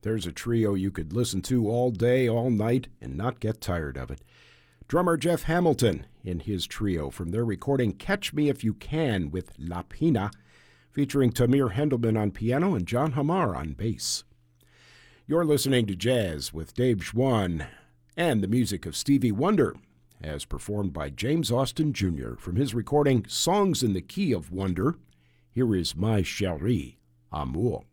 There's a trio you could listen to all day, all night, and not get tired of it. Drummer Jeff Hamilton in his trio from their recording Catch Me If You Can with La Pina, featuring Tamir Hendelman on piano and John Hamar on bass. You're listening to Jazz with Dave Schwann and the music of Stevie Wonder, as performed by James Austin Jr. from his recording Songs in the Key of Wonder. Here is My Chérie, Amour.